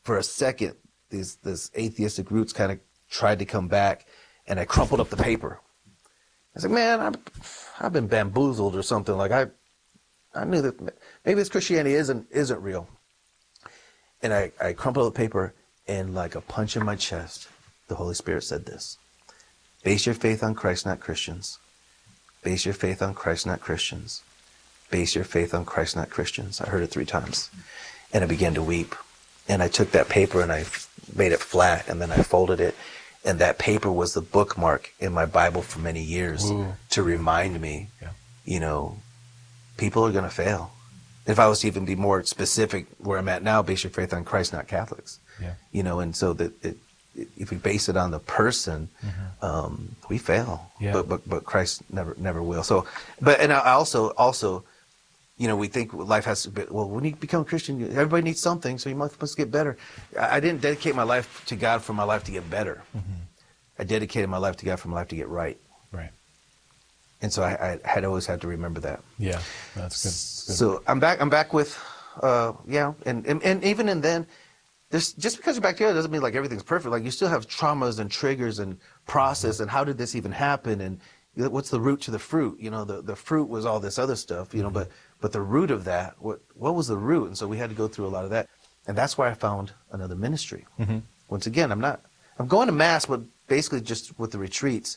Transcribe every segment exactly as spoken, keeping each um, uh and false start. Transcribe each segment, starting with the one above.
for a second, these this atheistic roots kind of tried to come back, and I crumpled up the paper. I was like, man, I've, I've been bamboozled or something. Like I, I knew that maybe this Christianity isn't isn't real. And I, I crumpled up the paper, and like a punch in my chest, the Holy Spirit said this: base your faith on Christ, not Christians. Base your faith on Christ, not Christians. Base your faith on Christ, not Christians. I heard it three times. And I began to weep. And I took that paper and I made it flat, and then I folded it. And that paper was the bookmark in my Bible for many years. Ooh. To remind me, yeah. you know, people are going to fail. If I was to even be more specific where I'm at now, base your faith on Christ, not Catholics. Yeah. You know, and so that it, it, if we base it on the person, mm-hmm. um, we fail. Yeah. But, but but Christ never never will. So, but and I also also, you know, we think life has to be, well, when you become a Christian, everybody needs something, so you must, must get better. I, I didn't dedicate my life to God for my life to get better. Mm-hmm. I dedicated my life to God for my life to get right. Right. And so I, I had always had to remember that. Yeah, that's good. That's good. So I'm back. I'm back with, uh, yeah, and, and and even in then, there's just because you're back together doesn't mean like everything's perfect. Like you still have traumas and triggers and process, mm-hmm. and how did this even happen, and what's the root to the fruit? You know, the the fruit was all this other stuff. You know, but but the root of that, what what was the root? And so we had to go through a lot of that, and that's why I found another ministry. Mm-hmm. Once again, I'm not. I'm going to mass, but basically just with the retreats.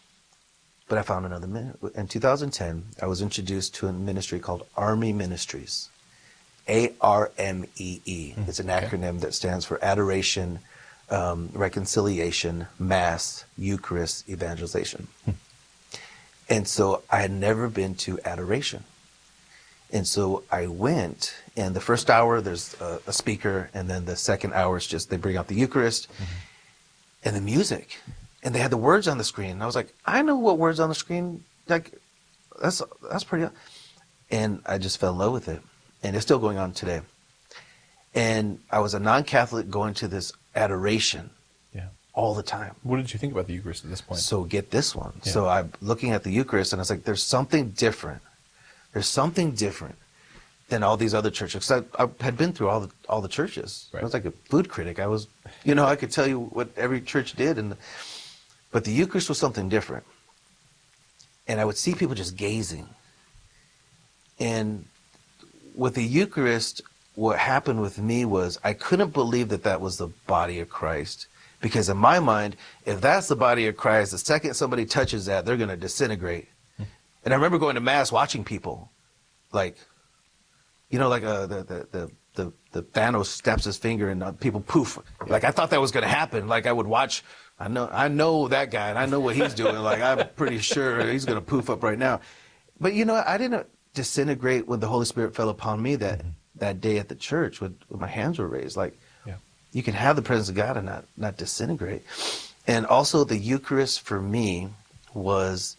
But I found another ministry. In two thousand ten, I was introduced to a ministry called Army Ministries. A R M E E. Mm, it's an acronym okay. that stands for Adoration, um, Reconciliation, Mass, Eucharist, Evangelization. Hmm. And so I had never been to Adoration. And so I went, and the first hour there's a, a speaker, and then the second hour is just they bring out the Eucharist, mm-hmm. and the music. And they had the words on the screen. And I was like, I know what words on the screen. Like, that's that's pretty. And I just fell in love with it. And it's still going on today. And I was a non-Catholic going to this adoration yeah. all the time. What did you think about the Eucharist at this point? So get this one. Yeah. So I'm looking at the Eucharist, and I was like, there's something different. There's something different than all these other churches. Because I, I had been through all the all the churches. Right. I was like a food critic. I was, you know, I could tell you what every church did, and. But the Eucharist was something different. And I would see people just gazing. And with the Eucharist, what happened with me was I couldn't believe that that was the body of Christ. Because in my mind, if that's the body of Christ, the second somebody touches that, they're going to disintegrate. Mm. And I remember going to Mass watching people. Like, you know, like uh, the, the, the, the, the Thanos snaps his finger and uh, people poof. Yeah. Like I thought that was going to happen. Like I would watch... I know I know that guy, and I know what he's doing. Like, I'm pretty sure he's going to poof up right now. But, you know, I didn't disintegrate when the Holy Spirit fell upon me that, mm-hmm. that day at the church when, when my hands were raised. Like, yeah. you can have the presence of God and not, not disintegrate. And also the Eucharist for me was...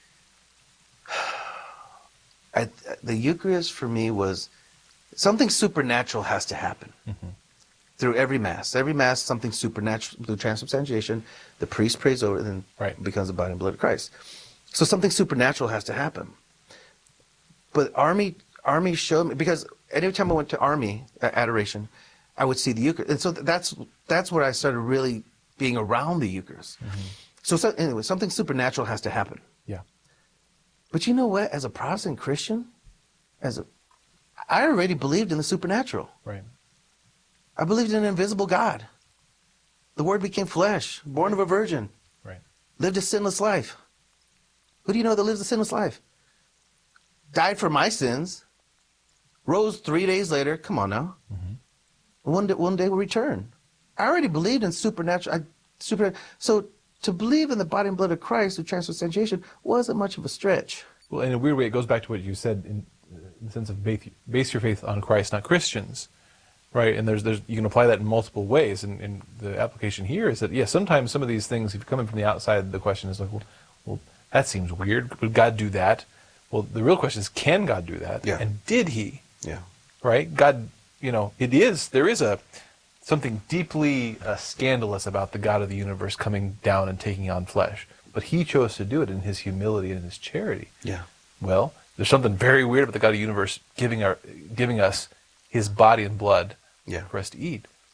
I, the Eucharist for me was... Something supernatural has to happen. Mm-hmm. Through every Mass. Every Mass, something supernatural, through transubstantiation, the priest prays over it and then right. becomes the body and blood of Christ. So something supernatural has to happen. But Army Army showed me, because any time I went to Army, uh, adoration, I would see the Eucharist. And so that's that's where I started really being around the Eucharist. Mm-hmm. So, so anyway, something supernatural has to happen. Yeah. But you know what? As a Protestant Christian, as a, I already believed in the supernatural. Right. I believed in an invisible God. The Word became flesh, born of a virgin, right. lived a sinless life. Who do you know that lives a sinless life? Died for my sins, rose three days later. Come on now. Mm-hmm. One day, one day will return. I already believed in supernatural. I, super. So to believe in the body and blood of Christ through transubstantiation wasn't much of a stretch. Well, in a weird way, it goes back to what you said in, in the sense of base, base your faith on Christ, not Christians. Right, and there's, there's, you can apply that in multiple ways, and, and the application here is that, yeah, sometimes some of these things, if you're coming from the outside, the question is like, well, well, that seems weird. Would God do that? Well, the real question is, can God do that? Yeah. And did He? Yeah. Right? God, you know, it is, there is a, something deeply uh, scandalous about the God of the universe coming down and taking on flesh. But He chose to do it in His humility and His charity. Yeah. Well, there's something very weird about the God of the universe giving our, giving us His body and blood. Yeah. For us to eat.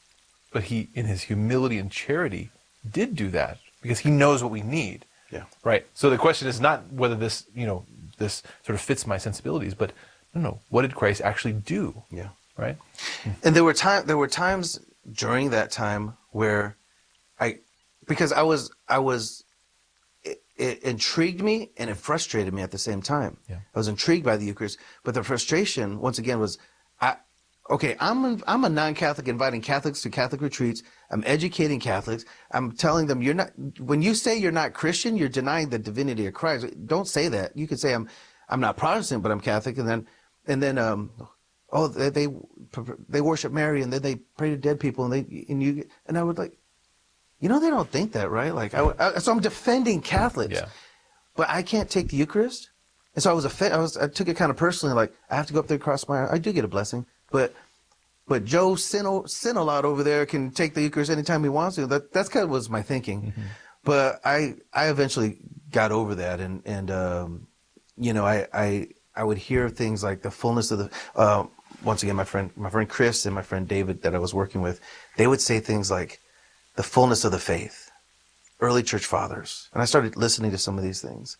but he, in his humility and charity, did do that because he knows what we need. Yeah. Right. So the question is not whether this, you know, this sort of fits my sensibilities, but no, no, what did Christ actually do? Yeah. Right. And there were time, there were times during that time where I, because I was, I was, it, it intrigued me and it frustrated me at the same time. Yeah. I was intrigued by the Eucharist, but the frustration, once again, was, I, okay, I'm a, I'm a non-Catholic inviting Catholics to Catholic retreats. I'm educating Catholics. I'm telling them you're not, when you say you're not Christian, you're denying the divinity of Christ. Don't say that. You could say I'm, I'm not Protestant, but I'm Catholic. And then, and then, um, oh, they, they, they worship Mary and then they pray to dead people and they, and you, and I would like, you know, they don't think that, right? Like, I, I so I'm defending Catholics, Yeah. but I can't take the Eucharist. And so I was, offended, I was, I took it kind of personally, like, I have to go up there and cross my, I do get a blessing, but, but Joe sin, sin a lot over there can take the Eucharist anytime he wants to. That, that's kind of was my thinking. Mm-hmm. But I, I eventually got over that. And, and, um, you know, I, I, I would hear things like the fullness of the, uh, once again, my friend, my friend Chris and my friend David that I was working with, they would say things like the fullness of the faith, early church fathers. And I started listening to some of these things.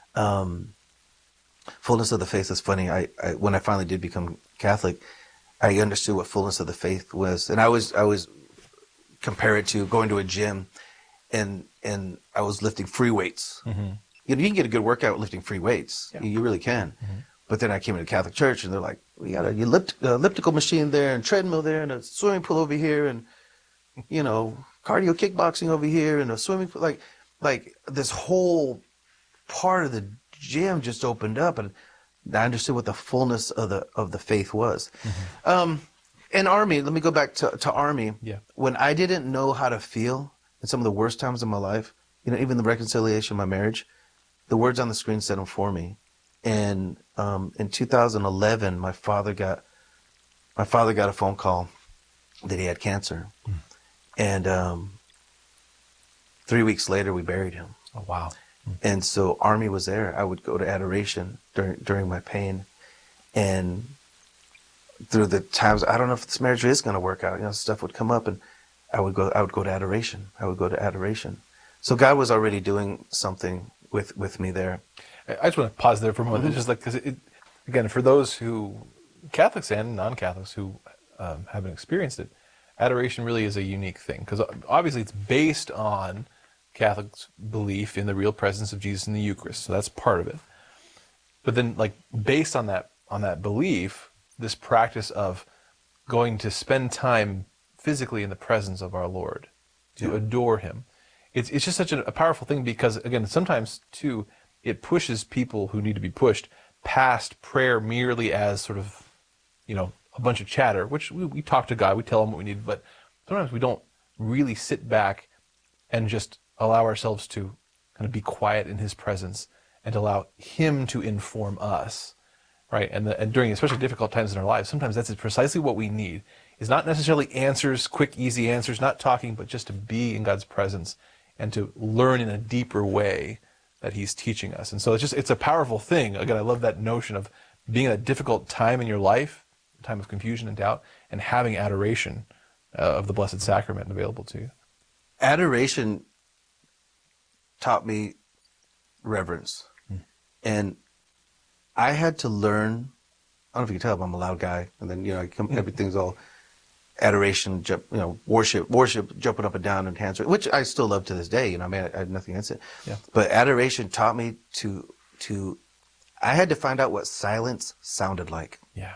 Um, fullness of the faith is funny. I, I, when I finally did become Catholic, I understood what fullness of the faith was. And I was, I was compare it to going to a gym and, and I was lifting free weights. Mm-hmm. You know, you can get a good workout lifting free weights. Yeah. You, you really can. Mm-hmm. But then I came to the Catholic Church and they're like, we got a ellipt- uh, elliptical machine there and treadmill there and a swimming pool over here and, you know, cardio kickboxing over here and a swimming pool. Like, like this whole part of the gym just opened up and I understood what the fullness of the, of the faith was. Mm-hmm. Um, in Army, let me go back to, to Army. Yeah. When I didn't know how to feel in some of the worst times of my life, you know, even the reconciliation of my marriage, the words on the screen said them for me. And um, in two thousand eleven, my father got my father got a phone call that he had cancer, mm. and um, three weeks later we buried him. Oh wow! Mm. And so Army was there. I would go to adoration during during my pain, and through the times I don't know if this marriage is going to work out. You know, stuff would come up, and I would go. I would go to adoration. I would go to adoration. So God was already doing something with with me there. I just want to pause there for a moment. Mm-hmm. It's just like, because it, again, for those who, Catholics and non-Catholics who um, haven't experienced it, adoration really is a unique thing. Because obviously it's based on Catholics' belief in the real presence of Jesus in the Eucharist. So that's part of it. But then, like, based on that on that belief, this practice of going to spend time physically in the presence of our Lord, to yeah. adore Him, it's it's just such a, a powerful thing because, again, sometimes, too, it pushes people who need to be pushed past prayer merely as sort of, you know, a bunch of chatter, which we, we talk to God, we tell Him what we need, but sometimes we don't really sit back and just allow ourselves to kind of be quiet in His presence and allow Him to inform us, right? And, the, and during especially difficult times in our lives, sometimes that's precisely what we need, is not necessarily answers, quick, easy answers, not talking, but just to be in God's presence and to learn in a deeper way that He's teaching us. And so it's just, it's a powerful thing. Again, I love that notion of being in a difficult time in your life, a time of confusion and doubt, and having adoration uh, of the Blessed Sacrament available to you. Adoration taught me reverence. Hmm. And I had to learn, I don't know if you can tell, but I'm a loud guy. And then, you know, I come, everything's all adoration, jump, you know, worship, worship, jumping up and down and hands, which I still love to this day. You know, I mean, I, I had nothing against it. Yeah. But adoration taught me to, to, I had to find out what silence sounded like. Yeah.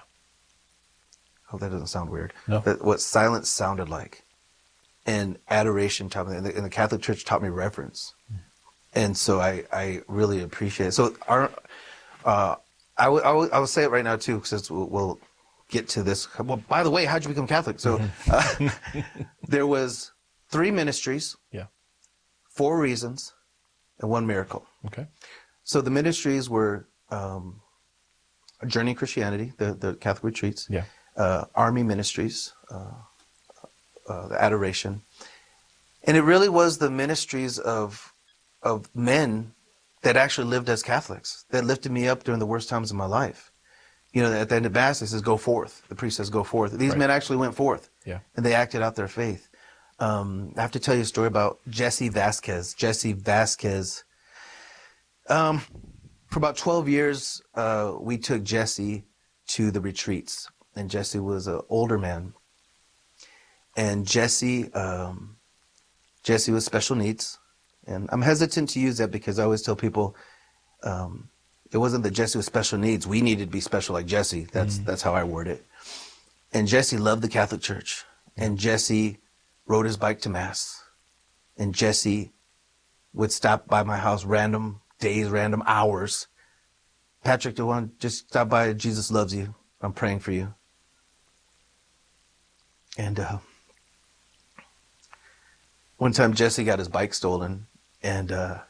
I hope that doesn't sound weird. No. But what silence sounded like. And adoration taught me, and the, and the Catholic Church taught me reverence. Mm. And so I, I really appreciate it. So our, uh, I will, I will, I will say it right now too, because we'll, we'll get to this. Well, by the way, how'd you become Catholic? So uh, there was three ministries, yeah, four reasons, and one miracle. Okay. So the ministries were um, Journey Christianity, the, the Catholic retreats, yeah, uh, Army ministries, uh, uh, the adoration, and it really was the ministries of of men that actually lived as Catholics, that lifted me up during the worst times of my life. You know, at the end of Mass, it says, go forth. The priest says, go forth. These right. men actually went forth. Yeah. And they acted out their faith. Um, I have to tell you a story about Jesse Vasquez. Jesse Vasquez. Um, for about twelve years, uh, we took Jesse to the retreats, and Jesse was an older man. And Jesse, um, Jesse was special needs, and I'm hesitant to use that because I always tell people, um, it wasn't that Jesse was special needs. We needed to be special like Jesse. That's mm. that's how I word it. And Jesse loved the Catholic Church, and Jesse rode his bike to Mass, and Jesse would stop by my house random days, random hours. Patrick, do you want to just stop by? Jesus loves you. I'm praying for you. And uh, one time Jesse got his bike stolen, and uh,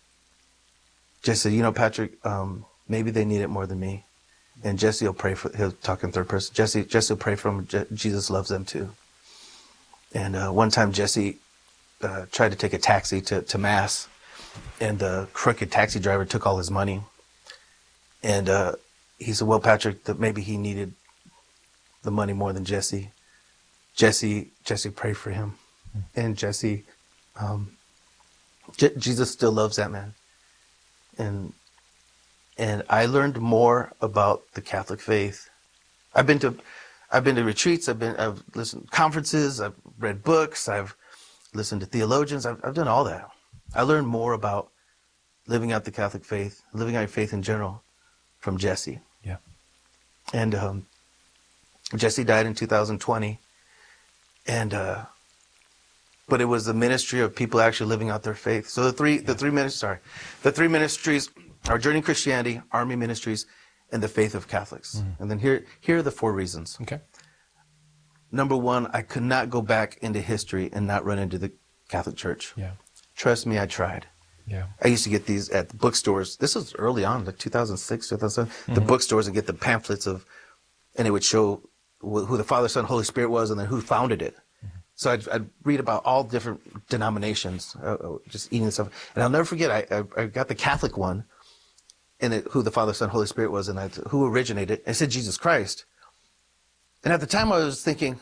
Jesse said, you know, Patrick, um, maybe they need it more than me. And Jesse will pray for, he'll talk in third person. Jesse, Jesse will pray for him. Je- Jesus loves them too. And uh, one time Jesse uh, tried to take a taxi to, to Mass, and the crooked taxi driver took all his money. And uh, he said, well, Patrick, that maybe he needed the money more than Jesse. Jesse, Jesse prayed for him. And Jesse, um, J- Jesus still loves that man. And and I learned more about the Catholic faith. I've been to, I've been to retreats. I've been, I've listened to conferences. I've read books. I've listened to theologians. I've, I've done all that. I learned more about living out the Catholic faith, living out your faith in general, from Jesse. Yeah. And um, Jesse died in two thousand twenty, and uh, but it was the ministry of people actually living out their faith. So the three, yeah. the three ministries, sorry, the three ministries are Journey Christianity, Army Ministries, and the Faith of Catholics. Mm-hmm. And then here, here are the four reasons. Okay. Number one, I could not go back into history and not run into the Catholic Church. Yeah. Trust me, I tried. Yeah. I used to get these at the bookstores. This was early on, like two thousand six, two thousand seven. Mm-hmm. The bookstores would get the pamphlets of, and it would show who the Father, Son, Holy Spirit was, and then who founded it. Mm-hmm. So I'd, I'd read about all different denominations, uh, just eating stuff. And I'll never forget, I, I, I got the Catholic one, and it, who the Father, Son, Holy Spirit was, and I, who originated. It said Jesus Christ. And at the time I was thinking,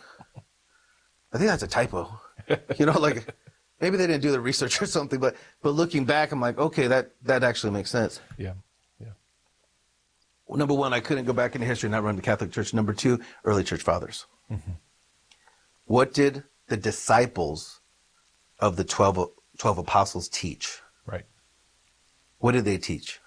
I think that's a typo. You know, like, maybe they didn't do the research or something, but but looking back, I'm like, okay, that, that actually makes sense. Yeah, yeah. Well, number one, I couldn't go back into history and not run the Catholic Church. Number two, early church fathers. Mm-hmm. What did the disciples of the twelve, twelve apostles teach? Right. What did they teach?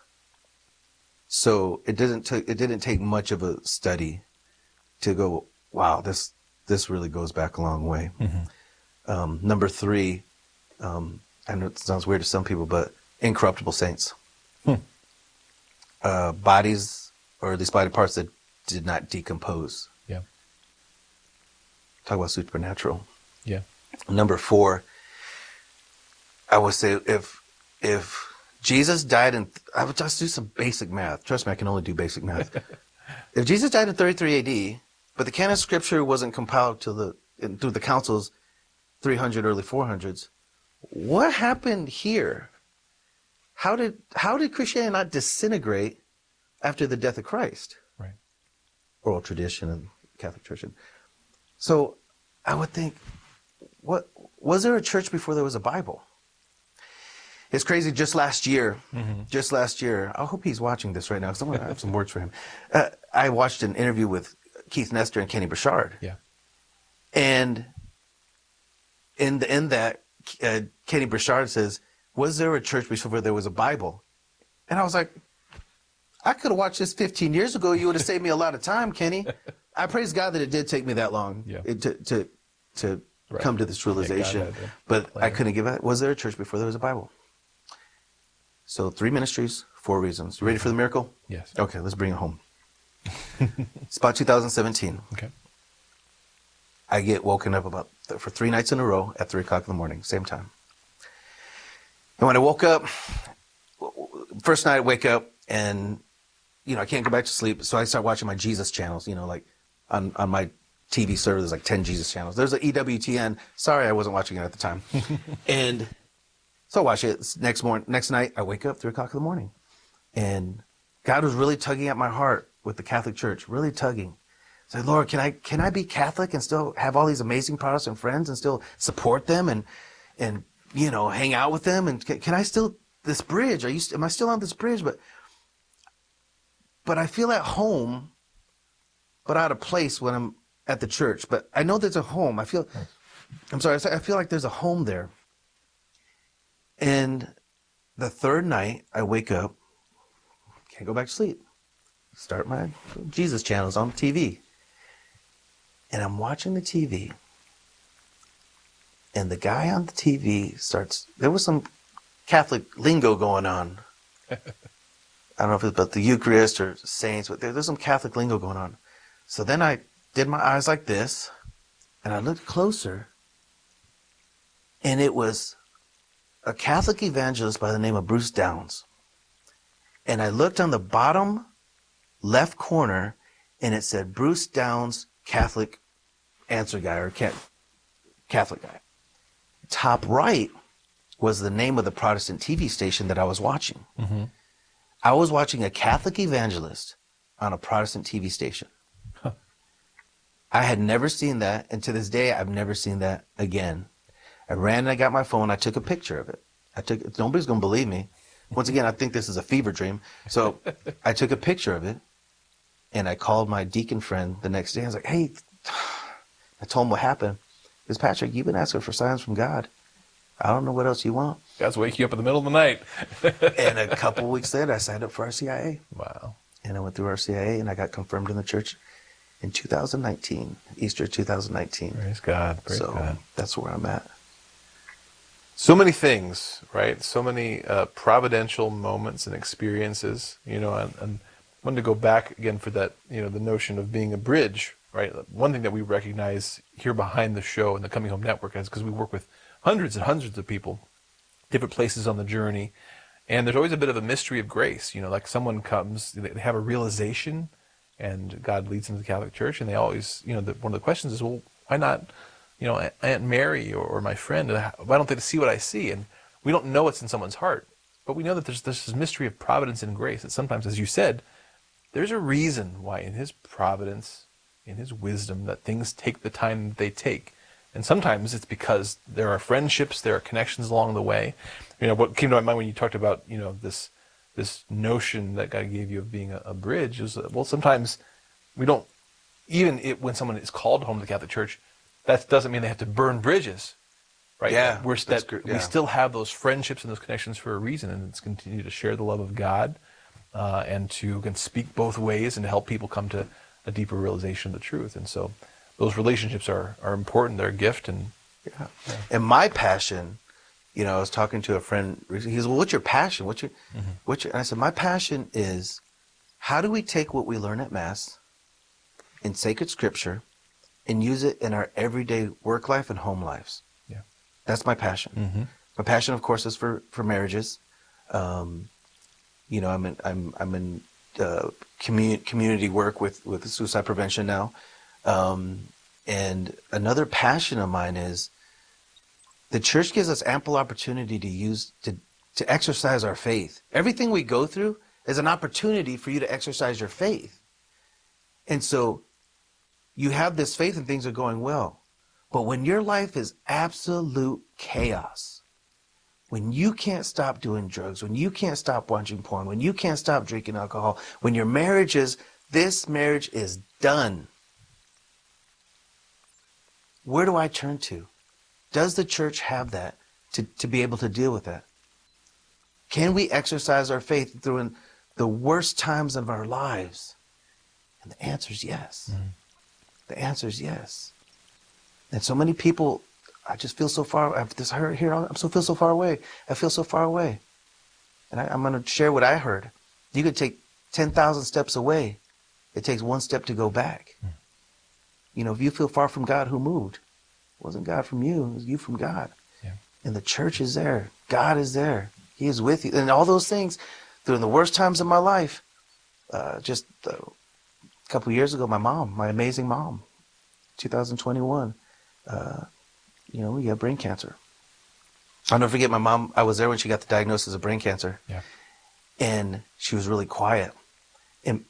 So it didn't t- it didn't take much of a study to go, wow, this this really goes back a long way. Mm-hmm. Um, number three, um, I know it sounds weird to some people, but incorruptible saints. Hmm. Uh, bodies, or at least body parts that did not decompose. Yeah. Talk about supernatural. Yeah. Number four, I would say if if Jesus died in, I would just do some basic math. Trust me, I can only do basic math. If Jesus died in thirty-three A D, but the canon of scripture wasn't compiled to the, in, through the councils, three hundred, early four hundreds, what happened here? How did, how did Christianity not disintegrate after the death of Christ? Right. Oral tradition and Catholic Church. So I would think, what, was there a church before there was a Bible? It's crazy. Just last year, mm-hmm. just last year, I hope he's watching this right now because I'm going to have some words for him. Uh, I watched an interview with Keith Nestor and Kenny Burchard. Yeah. And in the, in that, uh, Kenny Burchard says, was there a church before there was a Bible? And I was like, I could have watched this fifteen years ago. You would have saved me a lot of time, Kenny. I praise God that it did take me that long yeah. it, to to to right. come to this realization. Yeah, but plan. I couldn't give it. Was there a church before there was a Bible? So three ministries, four reasons. You ready for the miracle? Yes. Okay, let's bring it home. It's about two thousand seventeen. Okay. I get woken up about th- for three nights in a row at three o'clock in the morning, same time. And when I woke up, first night I wake up and, you know, I can't go back to sleep. So I start watching my Jesus channels, you know, like on, on my T V server, there's like ten Jesus channels. There's an E W T N. Sorry, I wasn't watching it at the time. And so I watch it. Next morning, next night, I wake up three o'clock in the morning. And God was really tugging at my heart with the Catholic Church, really tugging. Say, Lord, can I can I be Catholic and still have all these amazing Protestant friends and still support them and and you know hang out with them? And can, can I still this bridge? Are you am I still on this bridge? But but I feel at home, but out of place when I'm at the church. But I know there's a home. I feel I'm sorry. I feel like there's a home there. And the third night, I wake up, can't go back to sleep. Start my Jesus channels on T V. And I'm watching the T V, and the guy on the T V starts, there was some Catholic lingo going on. I don't know if it's about the Eucharist or saints, but there, there's some Catholic lingo going on. So then I did my eyes like this, and I looked closer, and it was a Catholic evangelist by the name of Bruce Downs. And I looked on the bottom left corner, and it said Bruce Downs, Catholic answer guy or Catholic guy. Top right was the name of the Protestant T V station that I was watching. Mm-hmm. I was watching a Catholic evangelist on a Protestant T V station. Huh. I had never seen that, and to this day, I've never seen that again. I ran and I got my phone. I took a picture of it. I took. Nobody's going to believe me. Once again, I think this is a fever dream. So I took a picture of it, and I called my deacon friend the next day. I was like, hey, I told him what happened. He goes, Patrick, you've been asking for signs from God. I don't know what else you want. God's waking you up in the middle of the night. And a couple of weeks later, I signed up for R C I A. Wow. And I went through R C I A, and I got confirmed in the church in two thousand nineteen, Easter two thousand nineteen. Praise God. Praise so God. That's where I'm at. So many things, right? So many uh, providential moments and experiences, you know, and, and I wanted to go back again for that, you know, the notion of being a bridge, right? One thing that we recognize here behind the show and the Coming Home Network is because we work with hundreds and hundreds of people, different places on the journey, and there's always a bit of a mystery of grace, you know, like someone comes, they have a realization, and God leads them to the Catholic Church, and they always, you know, the, one of the questions is, well, why not, you know, Aunt Mary or, or my friend, why don't they see what I see? And we don't know what's in someone's heart, but we know that there's, there's this mystery of providence and grace that sometimes, as you said, there's a reason why in his providence, in his wisdom, that things take the time they take. And sometimes it's because there are friendships, there are connections along the way. You know, what came to my mind when you talked about, you know, this this notion that God gave you of being a, a bridge is, well, sometimes we don't, even it, when someone is called home to the Catholic Church, that doesn't mean they have to burn bridges, right? Yeah, We're, that, good, yeah. We still have those friendships and those connections for a reason, and it's continue to share the love of God uh, and to can speak both ways and to help people come to a deeper realization of the truth. And so those relationships are, are important. They're a gift. And yeah. Yeah. And my passion, you know, I was talking to a friend. He goes, well, what's your passion? What's your, mm-hmm. what's your, and I said, my passion is how do we take what we learn at Mass in sacred scripture and use it in our everyday work life and home lives? Yeah. That's my passion. Mm-hmm. My passion, of course, is for, for marriages. Um, you know, I'm in, I'm, I'm in, uh, community, community work with, with suicide prevention now. Um, and another passion of mine is the church gives us ample opportunity to use, to, to exercise our faith. Everything we go through is an opportunity for you to exercise your faith. And so you have this faith and things are going well. But when your life is absolute chaos, when you can't stop doing drugs, when you can't stop watching porn, when you can't stop drinking alcohol, when your marriage is, this marriage is done, where do I turn to? Does the church have that to, to be able to deal with that? Can we exercise our faith during the worst times of our lives? And the answer is yes. Mm-hmm. The answer is yes. And so many people, I just feel so far, I have this hurt here, I'm so feel so far away. I feel so far away. And I, I'm going to share what I heard. You could take ten thousand steps away. It takes one step to go back. Mm. You know, if you feel far from God, who moved? It wasn't God from you, it was you from God. Yeah. And the church is there. God is there. He is with you. And all those things, during the worst times of my life, uh, just uh, a couple of years ago, my mom, my amazing mom, two thousand twenty-one, uh, you know, we got brain cancer. I'll never forget my mom. I was there when she got the diagnosis of brain cancer. Yeah. And she was really quiet. And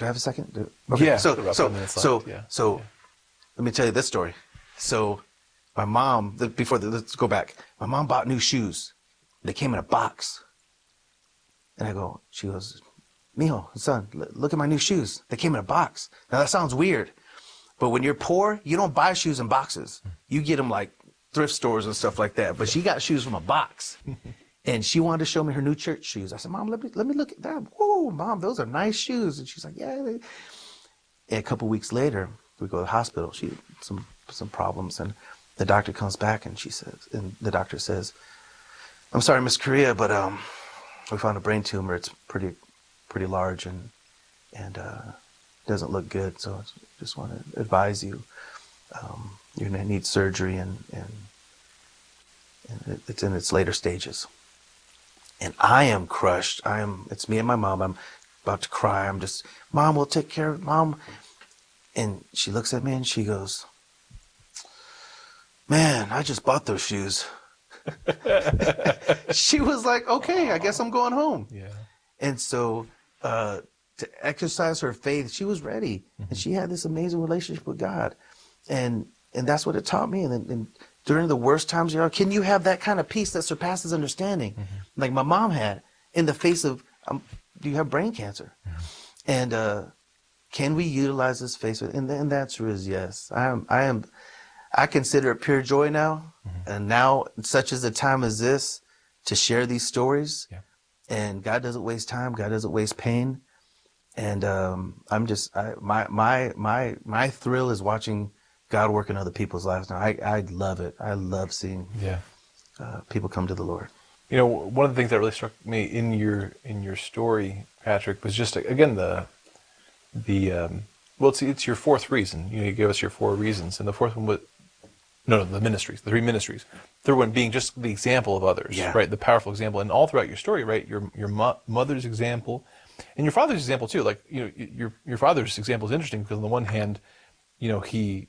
do I have a second? Do, okay. Yeah. So, about so, five minutes so, left, yeah. so, Yeah. let me tell you this story. So, my mom, the, before the, let's go back. My mom bought new shoes. They came in a box. And I go, she goes, Mijo, son, l- look at my new shoes. They came in a box. Now that sounds weird, but when you're poor, you don't buy shoes in boxes. You get them like thrift stores and stuff like that. But she got shoes from a box. And she wanted to show me her new church shoes. I said, Mom, let me let me look at that. Whoa, Mom, those are nice shoes. And she's like, yeah. They... And a couple weeks later, we go to the hospital. She had some some problems, and the doctor comes back, and she says, and the doctor says, I'm sorry, Miss Correa, but um, we found a brain tumor. It's pretty pretty large, and and uh, doesn't look good. So I just want to advise you, um, you're gonna need surgery, and and and it's in its later stages. And I am crushed. I am, it's me and my mom. I'm about to cry. I'm just, Mom, we'll take care of it, Mom. And she looks at me and she goes, man, I just bought those shoes. She was like, okay, I guess I'm going home. Yeah. And so uh, to exercise her faith, she was ready. Mm-hmm. And she had this amazing relationship with God. And and that's what it taught me. And, and during the worst times, you know, can you have that kind of peace that surpasses understanding? Mm-hmm. Like my mom had in the face of, um, do you have brain cancer? Mm-hmm. And uh, can we utilize this faith? And, and the answer is yes. I am, I am, I consider it pure joy now. Mm-hmm. And now, such as a time as this, to share these stories. Yeah. And God doesn't waste time. God doesn't waste pain. And um, I'm just, I, my, my, my, my thrill is watching God work in other people's lives now. I, I love it. I love seeing yeah. uh, people come to the Lord. You know, one of the things that really struck me in your in your story, Patrick, was just again the the um, well, it's it's your fourth reason. You know, you gave us your four reasons, and the fourth one was no, no, the ministries, the three ministries. Third one being just the example of others, yeah. right? The powerful example, and all throughout your story, right? Your your mo- mother's example, and your father's example too. Like you know, your your father's example is interesting because on the one hand, you know, he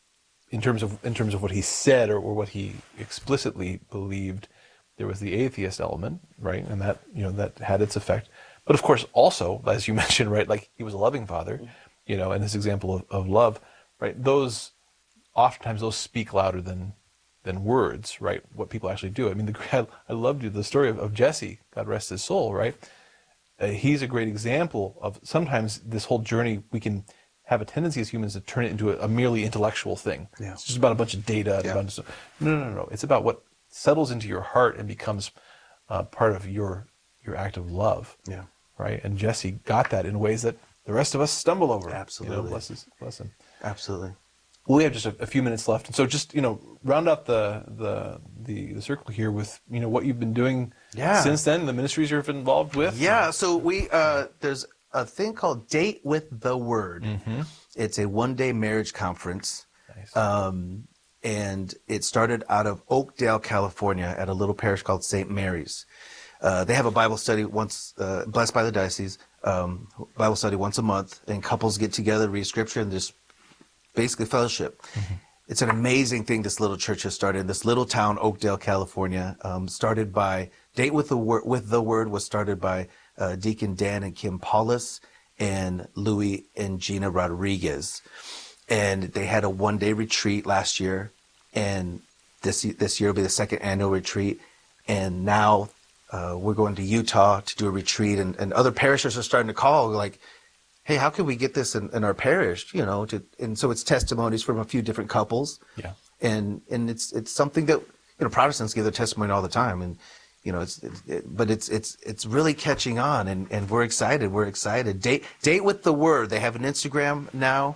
in terms of in terms of what he said or, or what he explicitly believed, there was the atheist element, right? And that, you know, that had its effect. But of course, also, as you mentioned, right, like he was a loving father, you know, and this example of, of love, right? Those, oftentimes those speak louder than than words, right? What people actually do. I mean, the, I, I loved the story of, of Jesse, God rest his soul, right? Uh, he's a great example of sometimes this whole journey, we can have a tendency as humans to turn it into a, a merely intellectual thing. Yeah. It's just about a bunch of data. And yeah. a bunch of, no, no, no, no. It's about what settles into your heart and becomes uh, part of your your act of love. Yeah. Right? And Jesse got that in ways that the rest of us stumble over. Absolutely. You know, bless, his, bless him. Absolutely. Well, we have just a, a few minutes left. And so just, you know, round out the, the the the circle here with, you know, what you've been doing yeah. since then, the ministries you're involved with. Yeah. So we, uh, there's a thing called Date with the Word. Mm-hmm. It's a one-day marriage conference. Nice. Um, and it started out of Oakdale, California, at a little parish called Saint Mary's. Uh, they have a Bible study once, uh, blessed by the diocese, um, Bible study once a month, and couples get together, read scripture, and just basically fellowship. Mm-hmm. It's an amazing thing this little church has started. This little town, Oakdale, California, um, started by, Date with the Word, with the Word was started by uh, Deacon Dan and Kim Paulus and Louis and Gina Rodriguez. And they had a one-day retreat last year, and this this year will be the second annual retreat. And now uh, we're going to Utah to do a retreat, and, and other parishes are starting to call, like, hey, how can we get this in, in our parish? You know, to, and so it's testimonies from a few different couples. Yeah. And and it's it's something that, you know, Protestants give their testimony all the time, and you know, it's, it's it, but it's it's it's really catching on, and, and we're excited. We're excited. Date Date with the Word. They have an Instagram now,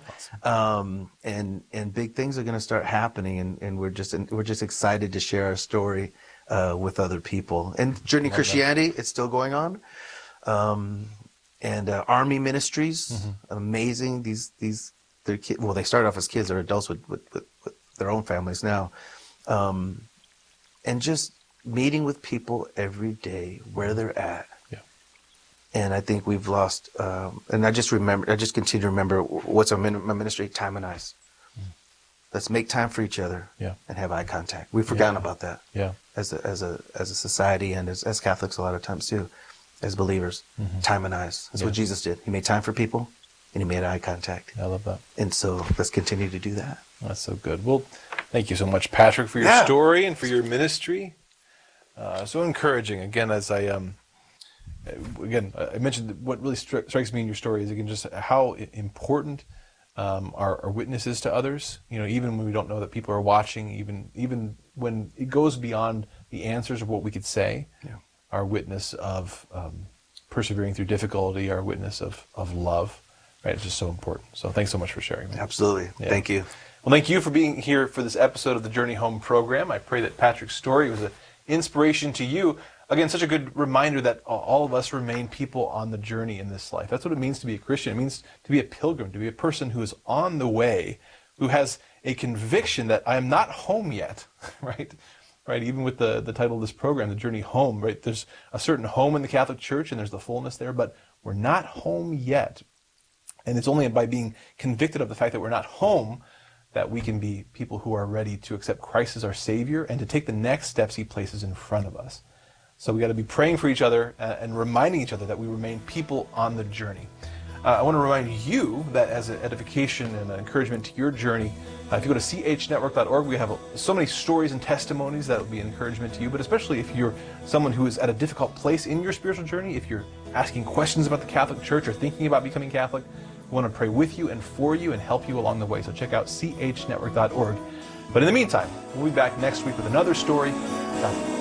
um, and and big things are going to start happening, and, and we're just we're just excited to share our story uh, with other people. And Journey Christianity, that. It's still going on, um, and uh, Army Ministries, mm-hmm. amazing. These these their kids. Well, they started off as kids. They're adults with with, with, with their own families now, um, and just meeting with people every day where they're at. Yeah. And I think we've lost, um, and I just remember, I just continue to remember what's our min- my ministry, time and eyes. Mm. Let's make time for each other yeah. and have eye contact. We've forgotten yeah. about that. Yeah. As a, as a, as a society, and as, as Catholics a lot of times too, as believers, mm-hmm. time and eyes. That's yeah. what Jesus did. He made time for people. and he made eye contact. I love that. And so let's continue to do that. That's so good. Well, thank you so much, Patrick, for your Yeah. story and for your ministry. Uh, so encouraging. Again, as I um, again I mentioned that what really stri- strikes me in your story is again just how important um, our, our witness is to others. You know, even when we don't know that people are watching, even even when it goes beyond the answers of what we could say, Yeah. our witness of um, persevering through difficulty, our witness of of love, right? It's just so important. So thanks so much for sharing. Man. Absolutely. Yeah. Thank you. Well, thank you for being here for this episode of the Journey Home program. I pray that Patrick's story was an inspiration to you. Again, such a good reminder that all of us remain people on the journey in this life. That's what it means to be a Christian. It means to be a pilgrim, to be a person who is on the way, who has a conviction that I am not home yet, right? Right, even with the, the title of this program, The Journey Home, right? There's a certain home in the Catholic Church and there's the fullness there, but we're not home yet. And it's only by being convicted of the fact that we're not home that we can be people who are ready to accept Christ as our Savior and to take the next steps he places in front of us. So we got to be praying for each other and reminding each other that we remain people on the journey. Uh, I want to remind you that as an edification and an encouragement to your journey, uh, if you go to c h network dot org, we have so many stories and testimonies that will be an encouragement to you, but especially if you're someone who is at a difficult place in your spiritual journey, if you're asking questions about the Catholic Church or thinking about becoming Catholic, we want to pray with you and for you and help you along the way. So check out c h network dot org. But in the meantime, we'll be back next week with another story. God bless.